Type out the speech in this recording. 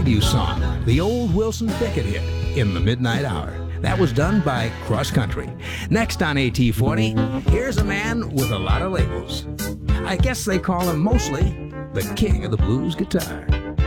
You song, the old Wilson Pickett hit, In the Midnight Hour. That was done by Cross Country. Next on AT40, here's a man with a lot of labels. I guess they call him mostly the king of the blues guitar.